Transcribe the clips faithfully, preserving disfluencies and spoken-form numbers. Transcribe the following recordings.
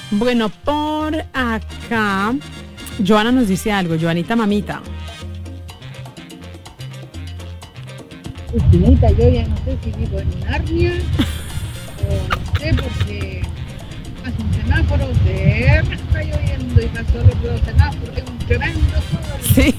Bueno, por acá, Joana nos dice algo. Joanita Mamita. Cristinita, yo ya no sé si vivo en Narnia o no sé, porque hace un semáforo de me está lloviendo y pasó los dos semáforos, es un tremendo sol. Sí.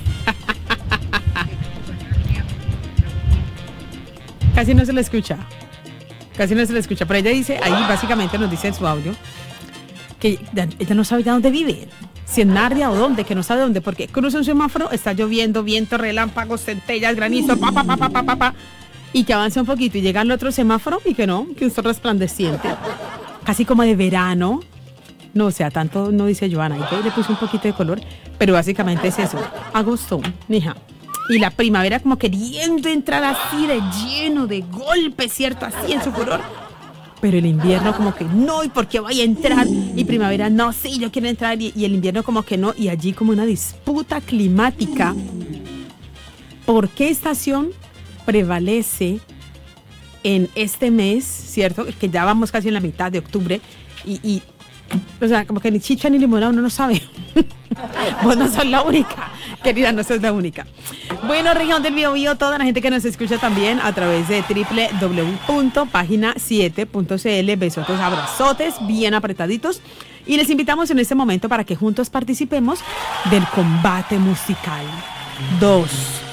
Casi no se le escucha. Casi no se le escucha. Pero ella dice, ahí básicamente nos dice en su audio, que ella no sabe ya dónde vive. Si en Narnia o dónde, que no sabe dónde, porque cruza un semáforo, está lloviendo, viento, relámpagos, centellas, granizo, pa, pa, pa, pa, pa, pa, pa, y que avanza un poquito y llega al otro semáforo y que no, que un sol resplandeciente, casi como de verano. No, o sea, tanto no dice Joana, y que le puse un poquito de color, pero básicamente es eso, agosto, mija. Y la primavera como queriendo entrar así de lleno, de golpe, ¿cierto? Así en su color. Pero el invierno como que no, ¿y por qué voy a entrar? Y primavera, no, sí, yo quiero entrar. Y, y el invierno como que no. Y allí como una disputa climática. ¿Por qué estación prevalece en este mes, ¿cierto? Que ya vamos casi en la mitad de octubre. Y, y o sea, como que ni chicha ni limonada uno no sabe. Vos no sos la única, querida, no sos la única. Bueno, región del Biobío, toda la gente que nos escucha también a través de doble u doble u doble u punto página siete punto c l. Besotes, abrazotes, bien apretaditos. Y les invitamos en este momento para que juntos participemos del combate musical. Dos.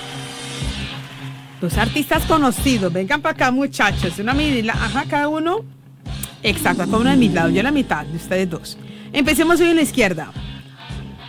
Dos artistas conocidos. Vengan para acá, muchachos. Una medida, ajá, cada uno. Exacto, cada uno de mi lado. Yo la mitad de ustedes dos. Empecemos hoy en la izquierda.